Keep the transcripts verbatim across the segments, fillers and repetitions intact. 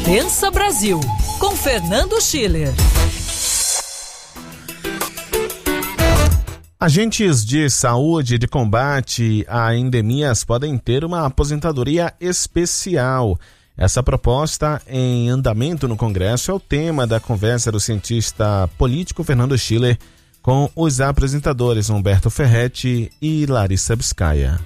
Pensa Brasil, com Fernando Schiller. Agentes de saúde e de combate a endemias podem ter uma aposentadoria especial. Essa proposta em andamento no Congresso é o tema da conversa do cientista político Fernando Schiller com os apresentadores Humberto Ferretti e Larissa Biscaia.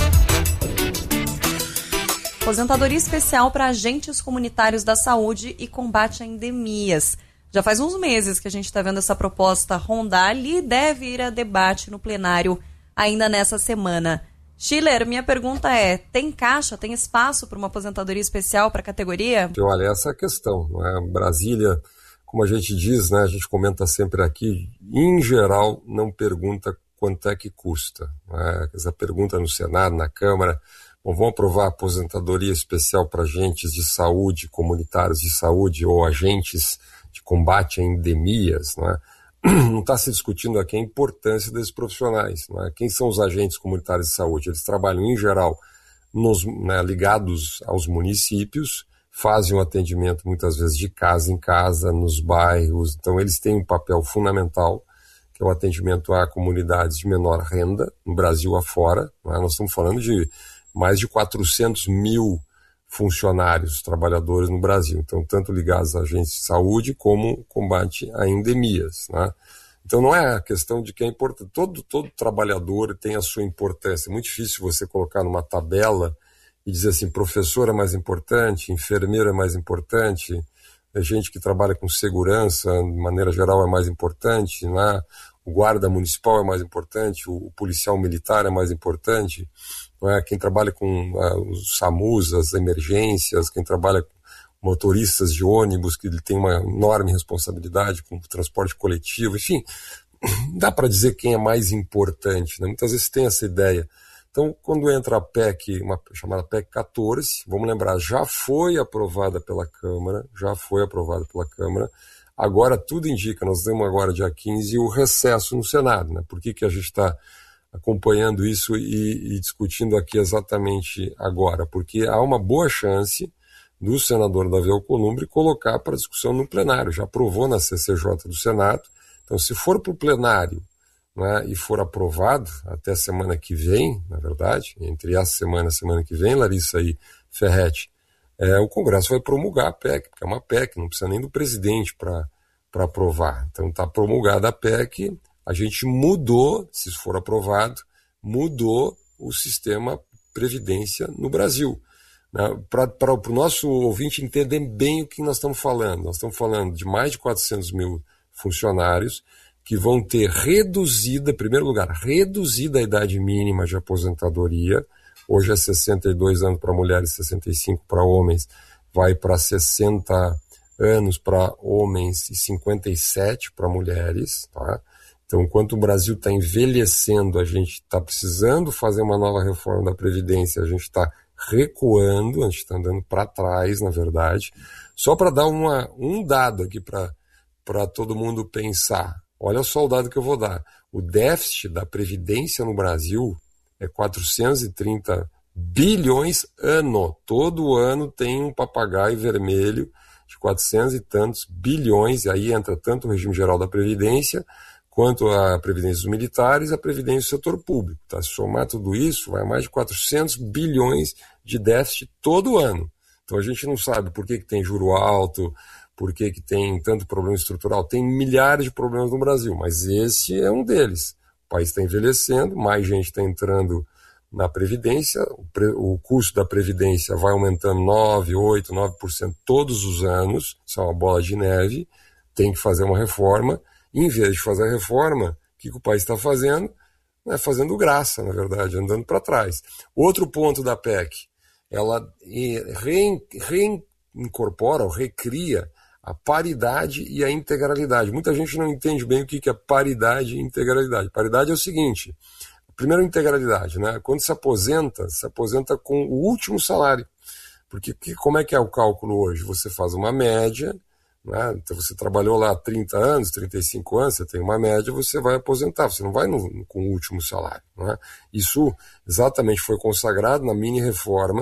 Aposentadoria especial para agentes comunitários da saúde e combate a endemias. Já faz uns meses que a gente está vendo essa proposta rondar e deve ir a debate no plenário ainda nessa semana. Schiller, minha pergunta é, tem caixa, tem espaço para uma aposentadoria especial para a categoria? Olha, essa é a questão, não é? Brasília, como a gente diz, né, a gente comenta sempre aqui, em geral não pergunta quanto é que custa. Não é? Essa pergunta no Senado, na Câmara, bom, vão aprovar a aposentadoria especial para agentes de saúde, comunitários de saúde ou agentes de combate a endemias, não é? Não está se discutindo aqui a importância desses profissionais, não é? Quem são os agentes comunitários de saúde? Eles trabalham, em geral, nos, né, ligados aos municípios, fazem um atendimento muitas vezes de casa em casa, nos bairros, então eles têm um papel fundamental, que é o atendimento a comunidades de menor renda, no Brasil afora, não é? Nós estamos falando de mais de quatrocentos mil funcionários, trabalhadores no Brasil, então tanto ligados a agentes de saúde como combate a endemias, né? Então não é a questão de que é importante, todo, todo trabalhador tem a sua importância, é muito difícil você colocar numa tabela e dizer assim, professor é mais importante, enfermeiro é mais importante, a gente que trabalha com segurança, de maneira geral, é mais importante, né? O guarda municipal é mais importante, o policial militar é mais importante, não é? Quem trabalha com uh, os SAMUs, as emergências, quem trabalha com motoristas de ônibus, que ele tem uma enorme responsabilidade com o transporte coletivo, enfim, dá para dizer quem é mais importante, né? Muitas vezes tem essa ideia. Então, quando entra a P E C, uma chamada P E C quatorze, vamos lembrar, já foi aprovada pela Câmara, já foi aprovada pela Câmara, agora tudo indica, nós temos agora dia quinze o recesso no Senado, né? Por que que a gente está acompanhando isso e, e discutindo aqui exatamente agora? Porque há uma boa chance do senador Davi Alcolumbre colocar para discussão no plenário, já aprovou na C C J do Senado, então se for para o plenário, né, e for aprovado até semana que vem, na verdade, entre essa semana e a semana que vem, Larissa e Ferretti, é, o Congresso vai promulgar a P E C, porque é uma P E C, não precisa nem do presidente para para aprovar. Então está promulgada a P E C, a gente mudou, se isso for aprovado, mudou o sistema Previdência no Brasil. Né? Para o nosso ouvinte entender bem o que nós estamos falando, nós estamos falando de mais de quatrocentos mil funcionários que vão ter reduzida, em primeiro lugar, reduzida a idade mínima de aposentadoria, hoje é sessenta e dois anos para mulheres, sessenta e cinco para homens, vai para sessenta anos para homens e cinquenta e sete para mulheres, tá? Então, enquanto o Brasil está envelhecendo, a gente está precisando fazer uma nova reforma da Previdência, a gente está recuando, a gente está andando para trás, na verdade. Só para dar uma, um dado aqui para todo mundo pensar, olha só o dado que eu vou dar. O déficit da Previdência no Brasil é quatrocentos e trinta bilhões ano. Todo ano tem um papagaio vermelho de quatrocentos e tantos bilhões, e aí entra tanto o regime geral da Previdência, quanto a Previdência dos militares e a Previdência do setor público. Tá? Se somar tudo isso, vai mais de quatrocentos bilhões de déficit todo ano. Então a gente não sabe por que, que tem juro alto, por que, que tem tanto problema estrutural. Tem milhares de problemas no Brasil, mas esse é um deles. O país está envelhecendo, mais gente está entrando na Previdência, o, pre, o custo da Previdência vai aumentando nove, oito, nove por cento todos os anos, isso é uma bola de neve, tem que fazer uma reforma. Em vez de fazer a reforma, o que, que o país está fazendo? É fazendo graça, na verdade, andando para trás. Outro ponto da P E C, ela re, reincorpora ou recria a paridade e a integralidade. Muita gente não entende bem o que, que é paridade e integralidade. Paridade é o seguinte, primeiro integralidade, né? Quando se aposenta, se aposenta com o último salário. Porque que, como é que é o cálculo hoje? Você faz uma média, né? Então você trabalhou lá trinta anos, trinta e cinco anos, você tem uma média, você vai aposentar, você não vai no, com o último salário. Né? Isso exatamente foi consagrado na mini-reforma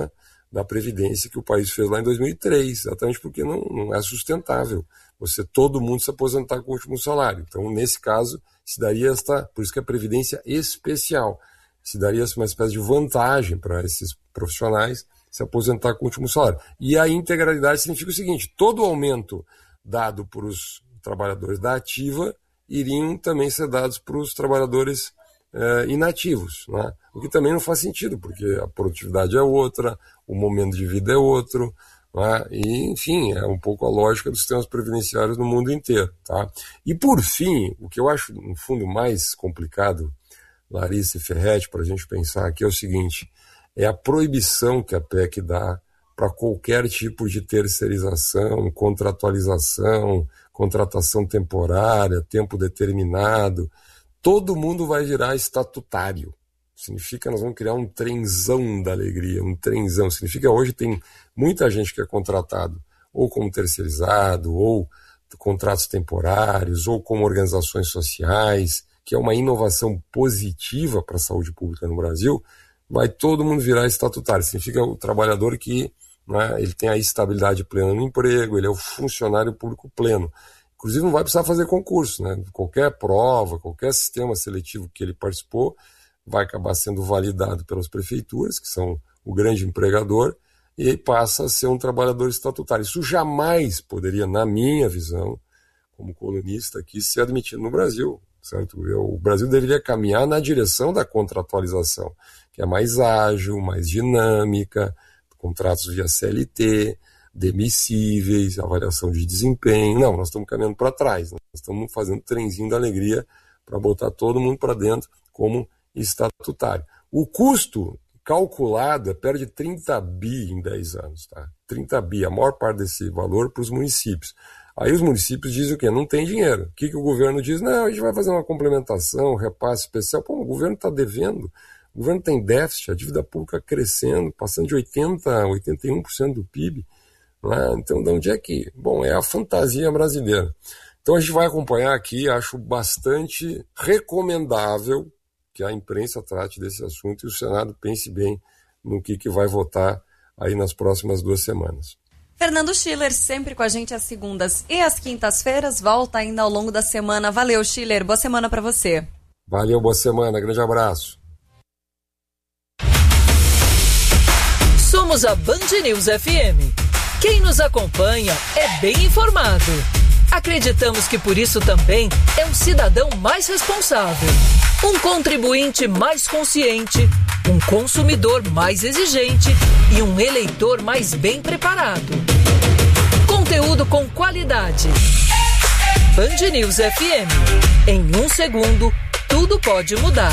da Previdência que o país fez lá em dois mil e três, exatamente porque não, não é sustentável você, todo mundo se aposentar com o último salário. Então, nesse caso, se daria esta, por isso que é Previdência Especial, se daria uma espécie de vantagem para esses profissionais se aposentar com o último salário. E a integralidade significa o seguinte, todo o aumento dado para os trabalhadores da ativa iriam também ser dados para os trabalhadores eh, inativos, né? O que também não faz sentido, porque a produtividade é outra, o momento de vida é outro, né? E, enfim, é um pouco a lógica dos sistemas previdenciários no mundo inteiro. Tá? E, por fim, o que eu acho, no fundo, mais complicado, Larissa e Ferretti, para a gente pensar aqui é o seguinte, é a proibição que a P E C dá para qualquer tipo de terceirização, contratualização, contratação temporária, tempo determinado. Todo mundo vai virar estatutário. Significa nós vamos criar um trenzão da alegria, um trenzão. Significa hoje tem muita gente que é contratado ou como terceirizado, ou contratos temporários, ou como organizações sociais, que é uma inovação positiva para a saúde pública no Brasil, vai todo mundo virar estatutário. Significa o trabalhador que, né, ele tem a estabilidade plena no emprego, ele é o funcionário público pleno. Inclusive não vai precisar fazer concurso, né? Qualquer prova, qualquer sistema seletivo que ele participou vai acabar sendo validado pelas prefeituras, que são o grande empregador, e aí passa a ser um trabalhador estatutário. Isso jamais poderia, na minha visão, como colunista aqui, ser admitido no Brasil. Certo? O Brasil deveria caminhar na direção da contratualização, que é mais ágil, mais dinâmica, contratos via C L T, demissíveis, avaliação de desempenho. Não, nós estamos caminhando para trás, nós estamos fazendo trenzinho da alegria para botar todo mundo para dentro como estatutário. O custo calculado é perto de trinta bi em dez anos. Tá? trinta bi, a maior parte desse valor para os municípios. Aí os municípios dizem o quê? Não tem dinheiro. O que, que o governo diz? Não, a gente vai fazer uma complementação, um repasse especial. Pô, o governo está devendo, o governo tem déficit, a dívida pública crescendo, passando de oitenta por cento a oitenta e um por cento do P I B. Né? Então, de onde é que... Bom, é a fantasia brasileira. Então, a gente vai acompanhar aqui, acho bastante recomendável que a imprensa trate desse assunto e o Senado pense bem no que, que vai votar aí nas próximas duas semanas. Fernando Schiller, sempre com a gente às segundas e às quintas-feiras, volta ainda ao longo da semana. Valeu, Schiller, boa semana para você. Valeu, boa semana, grande abraço. Somos a Band News F M. Quem nos acompanha é bem informado. Acreditamos que por isso também é um cidadão mais responsável, um contribuinte mais consciente, um consumidor mais exigente e um eleitor mais bem preparado. Conteúdo com qualidade. Band News F M. Em um segundo, tudo pode mudar.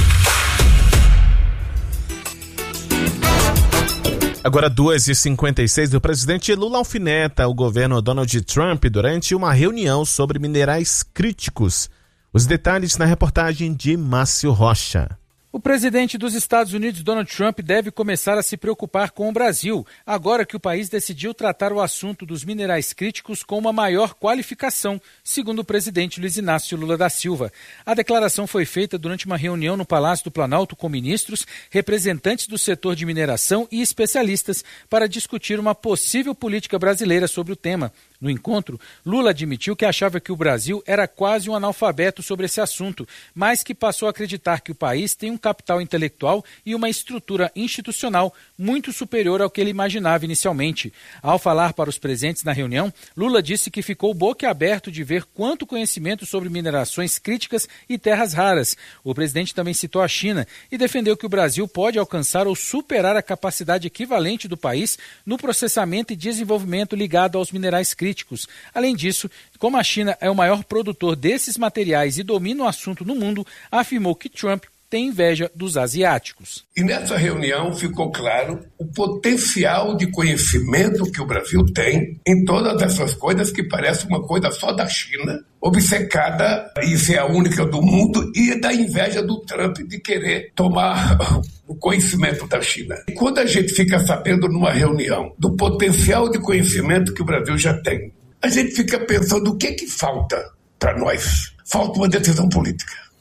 Agora duas e cinquenta e seis, o presidente Lula alfineta o governo Donald Trump durante uma reunião sobre minerais críticos. Os detalhes na reportagem de Márcio Rocha. O presidente dos Estados Unidos, Donald Trump, deve começar a se preocupar com o Brasil, agora que o país decidiu tratar o assunto dos minerais críticos com uma maior qualificação, segundo o presidente Luiz Inácio Lula da Silva. A declaração foi feita durante uma reunião no Palácio do Planalto com ministros, representantes do setor de mineração e especialistas para discutir uma possível política brasileira sobre o tema. No encontro, Lula admitiu que achava que o Brasil era quase um analfabeto sobre esse assunto, mas que passou a acreditar que o país tem um capital intelectual e uma estrutura institucional muito superior ao que ele imaginava inicialmente. Ao falar para os presentes na reunião, Lula disse que ficou boquiaberto de ver quanto conhecimento sobre minerações críticas e terras raras. O presidente também citou a China e defendeu que o Brasil pode alcançar ou superar a capacidade equivalente do país no processamento e desenvolvimento ligado aos minerais críticos. Além disso, como a China é o maior produtor desses materiais e domina o assunto no mundo, afirmou que Trump tem inveja dos asiáticos. E nessa reunião ficou claro o potencial de conhecimento que o Brasil tem em todas essas coisas que parece uma coisa só da China, obcecada e ser a única do mundo, e da inveja do Trump de querer tomar o conhecimento da China. E quando a gente fica sabendo numa reunião do potencial de conhecimento que o Brasil já tem, a gente fica pensando o que que falta para nós. Falta uma decisão política.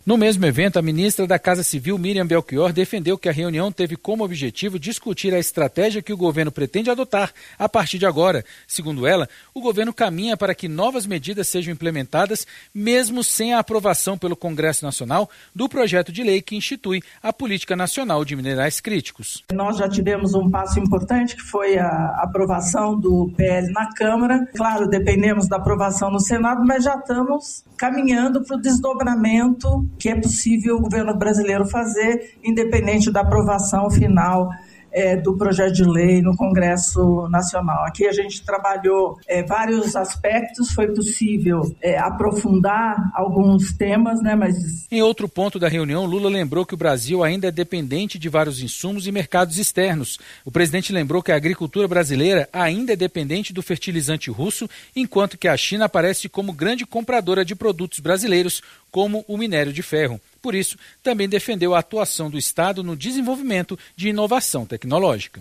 No mesmo evento, a ministra da Casa Civil, Miriam Belchior, defendeu que a reunião teve como objetivo discutir a estratégia que o governo pretende adotar a partir de agora. Segundo ela, o governo caminha para que novas medidas sejam implementadas, mesmo sem a aprovação pelo Congresso Nacional do projeto de lei que institui a Política Nacional de Minerais Críticos. Nós já tivemos um passo importante, que foi a aprovação do P L na Câmara. Claro, dependemos da aprovação no Senado, mas já estamos caminhando para o desdobramento que é possível o governo brasileiro fazer, independente da aprovação final é, do projeto de lei no Congresso Nacional. Aqui a gente trabalhou é, vários aspectos, foi possível é, aprofundar alguns temas, né? Mas... Em outro ponto da reunião, Lula lembrou que o Brasil ainda é dependente de vários insumos e mercados externos. O presidente lembrou que a agricultura brasileira ainda é dependente do fertilizante russo, enquanto que a China aparece como grande compradora de produtos brasileiros, como o minério de ferro. Por isso, também defendeu a atuação do Estado no desenvolvimento de inovação tecnológica.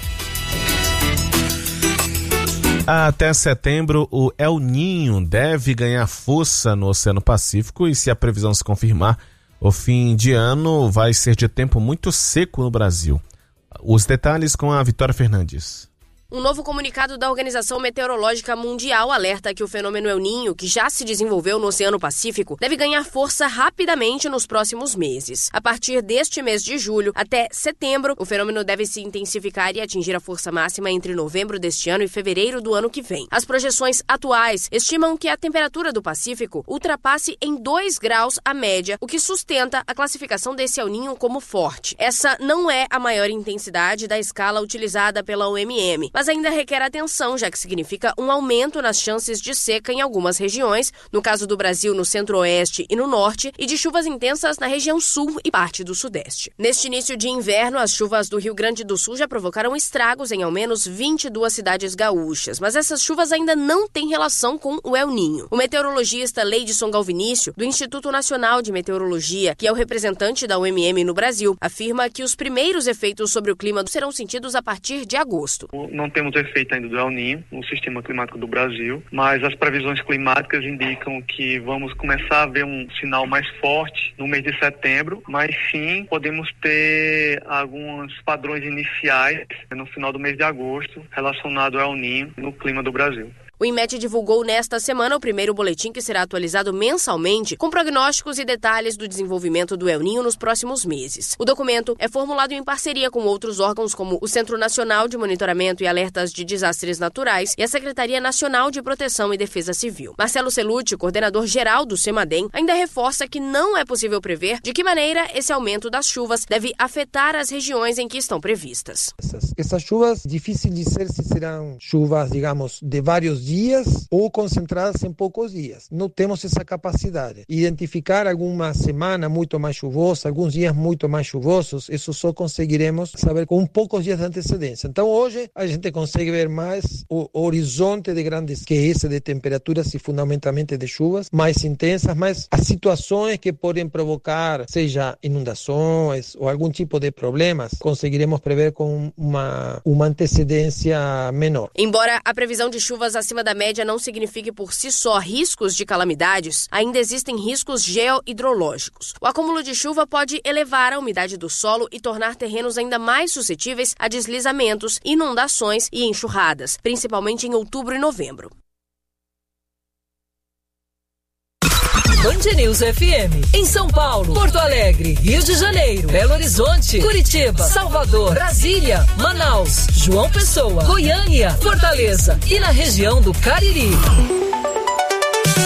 Até setembro, o El Niño deve ganhar força no Oceano Pacífico e, se a previsão se confirmar, o fim de ano vai ser de tempo muito seco no Brasil. Os detalhes com a Vitória Fernandes. Um novo comunicado da Organização Meteorológica Mundial alerta que o fenômeno El Niño, que já se desenvolveu no Oceano Pacífico, deve ganhar força rapidamente nos próximos meses. A partir deste mês de julho até setembro, o fenômeno deve se intensificar e atingir a força máxima entre novembro deste ano e fevereiro do ano que vem. As projeções atuais estimam que a temperatura do Pacífico ultrapasse em dois graus a média, o que sustenta a classificação desse El Niño como forte. Essa não é a maior intensidade da escala utilizada pela O M M, mas ainda requer atenção, já que significa um aumento nas chances de seca em algumas regiões, no caso do Brasil no centro-oeste e no norte, e de chuvas intensas na região sul e parte do sudeste. Neste início de inverno, as chuvas do Rio Grande do Sul já provocaram estragos em ao menos vinte e duas cidades gaúchas, mas essas chuvas ainda não têm relação com o El Niño. O meteorologista Leidson Galvinício, do Instituto Nacional de Meteorologia, que é o representante da O M M no Brasil, afirma que os primeiros efeitos sobre o clima serão sentidos a partir de agosto. Não temos efeito ainda do El Niño no sistema climático do Brasil, mas as previsões climáticas indicam que vamos começar a ver um sinal mais forte no mês de setembro, mas sim podemos ter alguns padrões iniciais no final do mês de agosto relacionado ao El Niño no clima do Brasil. O INMET divulgou nesta semana o primeiro boletim que será atualizado mensalmente com prognósticos e detalhes do desenvolvimento do El Niño nos próximos meses. O documento é formulado em parceria com outros órgãos como o Centro Nacional de Monitoramento e Alertas de Desastres Naturais e a Secretaria Nacional de Proteção e Defesa Civil. Marcelo Celucci, coordenador-geral do CEMADEM, ainda reforça que não é possível prever de que maneira esse aumento das chuvas deve afetar as regiões em que estão previstas. Essas, essas chuvas, difícil de dizer se serão chuvas, digamos, de vários dias ou concentradas em poucos dias. Não temos essa capacidade. Identificar alguma semana muito mais chuvosa, alguns dias muito mais chuvosos, isso só conseguiremos saber com poucos dias de antecedência. Então hoje a gente consegue ver mais o horizonte de grandes, que é esse de temperaturas e fundamentalmente de chuvas mais intensas, mas as situações que podem provocar, seja inundações ou algum tipo de problemas, conseguiremos prever com uma, uma antecedência menor. Embora a previsão de chuvas acima da média não signifique por si só riscos de calamidades, ainda existem riscos geohidrológicos. O acúmulo de chuva pode elevar a umidade do solo e tornar terrenos ainda mais suscetíveis a deslizamentos, inundações e enxurradas, principalmente em outubro e novembro. Band News F M, em São Paulo, Porto Alegre, Rio de Janeiro, Belo Horizonte, Curitiba, Salvador, Brasília, Manaus, João Pessoa, Goiânia, Fortaleza e na região do Cariri.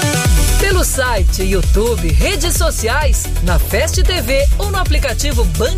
Pelo site, YouTube, redes sociais, na Fast T V ou no aplicativo Band